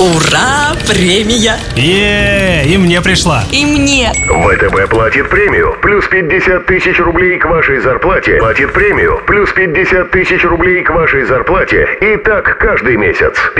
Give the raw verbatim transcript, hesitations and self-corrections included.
Ура! Премия! Е, и мне пришла. И мне! ВТБ платит премию. Плюс пятьдесят тысяч рублей к вашей зарплате. Платит премию. Плюс пятьдесят тысяч рублей к вашей зарплате. И так каждый месяц.